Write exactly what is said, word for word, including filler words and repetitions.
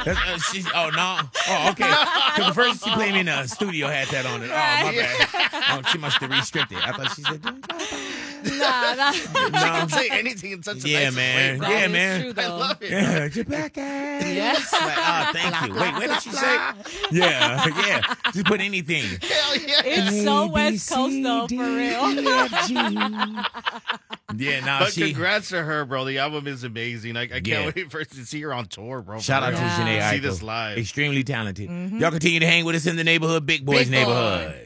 That's, uh, she, oh, no. Oh, okay. Because the first she played me in the studio had that on it. Oh, my bad. Oh, she must have restricted. I thought she said, don't Nah, nah. She can say anything in such a yeah, nice man. way. Yeah, That is man. true, I though. love it. Yeah, your black ass. Yes. Like, oh, thank you. Wait, what did she say? Yeah, yeah. Just put anything. Hell yeah. It's so West Coast, though, for real. Yeah, nah, But she. congrats to her, bro. The album is amazing. I, I can't Yeah. wait for us to see her on tour, bro. Shout For out to real. Janae Yeah. See Aiko. this live. Extremely talented. Y'all continue to hang with us in the neighborhood, Big Boys Big Boy. neighborhood.